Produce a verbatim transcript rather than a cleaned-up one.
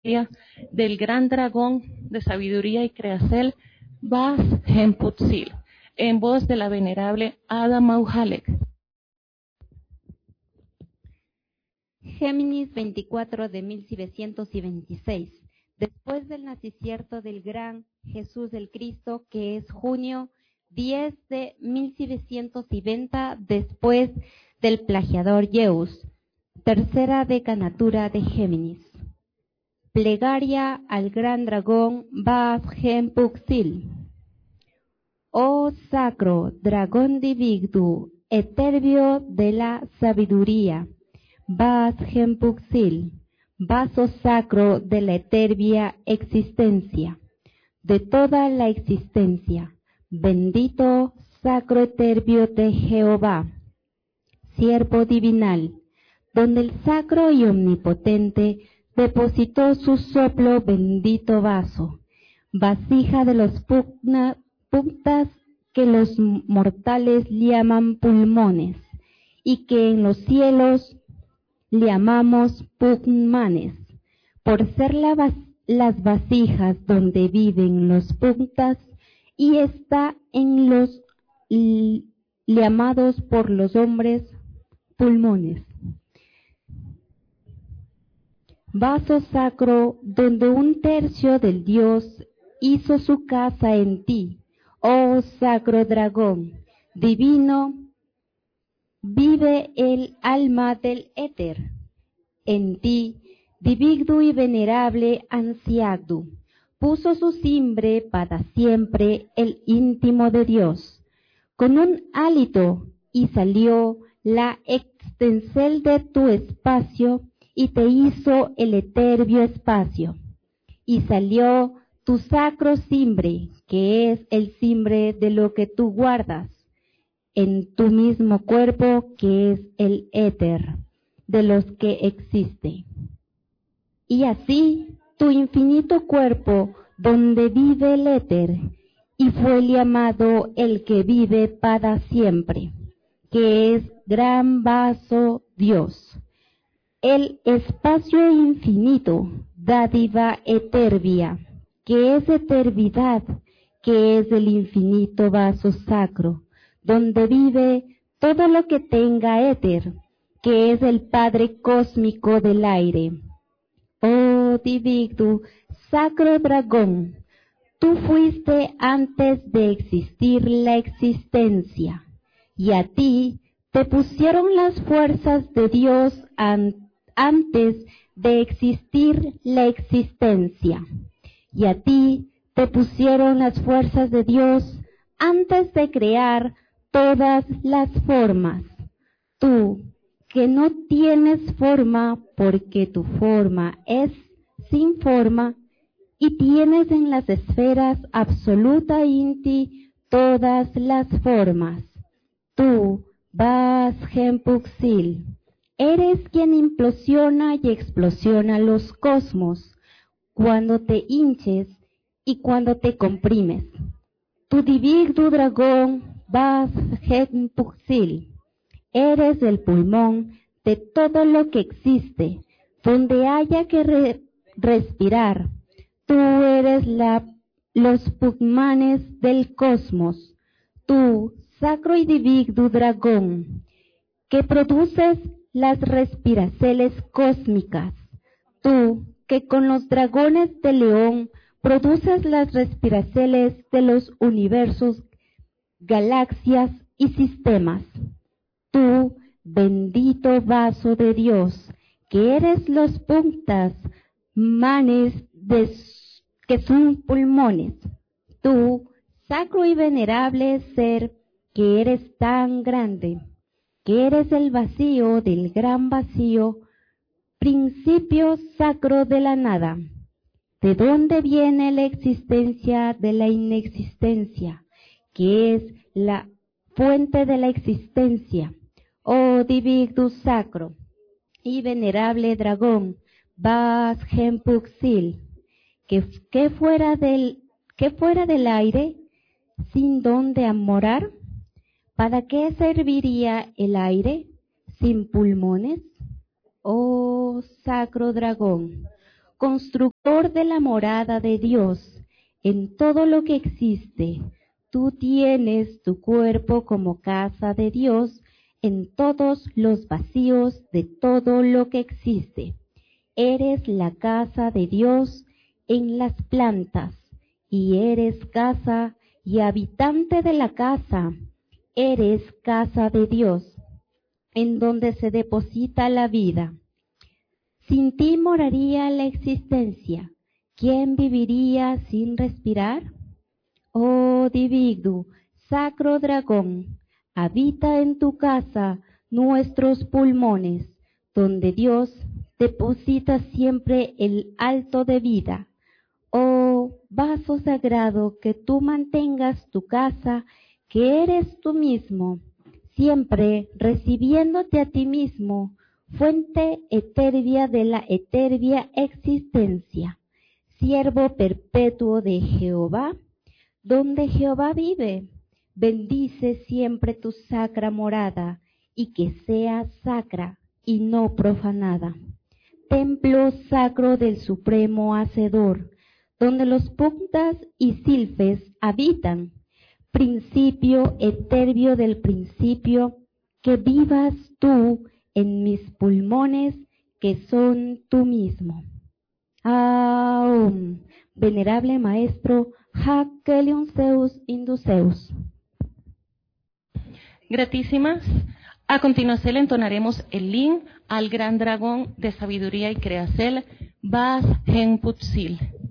del gran dragón de sabiduría y creacel, Bas Hemputzil, en voz de la venerable Ada Mauhalek. Géminis veinticuatro de mil novecientos veintiséis. Después del nacimiento del gran Jesús del Cristo, que es junio diez de mil novecientos veinte, después del plagiador Zeus. Tercera decanatura de Géminis. Plegaria al gran dragón Bas Hemputzil. Oh sacro dragón divigdu, eterbio de la sabiduría, Bas Hemputzil, vaso sacro de la eterbia existencia, de toda la existencia, bendito sacro eterbio de Jehová, siervo divinal, donde el sacro y omnipotente depositó su soplo bendito vaso, vasija de los pugna, puntas que los mortales llaman pulmones, y que en los cielos llamamos pugmanes, por ser la vas, las vasijas donde viven los puntas, y está en los llamados por los hombres pulmones. Vaso sacro donde un tercio del Dios hizo su casa en ti, oh sacro dragón, divino, vive el alma del éter. En ti, divigdu y venerable anciagdu, puso su cimbre para siempre el íntimo de Dios. Con un hálito y salió la extensel de tu espacio y te hizo el eterbio espacio. Y salió tu sacro cimbre, que es el cimbre de lo que tú guardas, en tu mismo cuerpo, que es el éter de los que existe. Y así tu infinito cuerpo, donde vive el éter, y fue llamado el que vive para siempre, que es gran vaso Dios. El espacio infinito, dádiva eterbia, que es eternidad, que es el infinito vaso sacro, donde vive todo lo que tenga éter, que es el Padre cósmico del aire. Oh divigdu, sacro dragón, tú fuiste antes de existir la existencia, y a ti te pusieron las fuerzas de Dios an, antes de existir la existencia, y a ti te pusieron las fuerzas de Dios antes de crear todas las formas. Tú, que no tienes forma porque tu forma es sin forma, y tienes en las esferas absoluta inti todas las formas. Tú, Bas Hemputzil, eres quien implosiona y explosiona los cosmos cuando te hinches y cuando te comprimes. Tu divigdu dragón, Bas Hemputzil, eres el pulmón de todo lo que existe, donde haya que re respirar. Tú eres la, los pulmones del cosmos. Tú, sacro y divigdu dragón, que produces las respiraceles cósmicas. Tú, que con los dragones de león produces las respiraceles de los universos, galaxias y sistemas. Tú, bendito vaso de Dios, que eres los puntas, manes de, que son pulmones. Tú, sacro y venerable ser, que eres tan grande, que eres el vacío del gran vacío, principio sacro de la nada. ¿De dónde viene la existencia de la inexistencia, que es la fuente de la existencia? Oh divigdu sacro y venerable dragón, Bas Hemputzil, que, que, fuera del, que fuera del aire, sin dónde morar. ¿Para qué serviría el aire sin pulmones? Oh sacro dragón, constructor de la morada de Dios en todo lo que existe. Tú tienes tu cuerpo como casa de Dios en todos los vacíos de todo lo que existe. Eres la casa de Dios en las plantas, y eres casa y habitante de la casa. Eres casa de Dios, en donde se deposita la vida. Sin ti moraría la existencia. ¿Quién viviría sin respirar? Oh Dividu, sacro dragón, habita en tu casa nuestros pulmones, donde Dios deposita siempre el alto de vida. Oh vaso sagrado, que tú mantengas tu casa, que eres tú mismo, siempre recibiéndote a ti mismo, fuente etérea de la etérea existencia, siervo perpetuo de Jehová, donde Jehová vive. Bendice siempre tu sacra morada, y que sea sacra y no profanada. Templo sacro del Supremo Hacedor, donde los puntas y silfes habitan. Principio etéreo del principio, que vivas tú en mis pulmones, que son tú mismo. Aum, venerable maestro, hac coelium seus induceus. Gratísimas. A continuación entonaremos el lin al gran dragón de sabiduría y creacel, Vas Henputsil.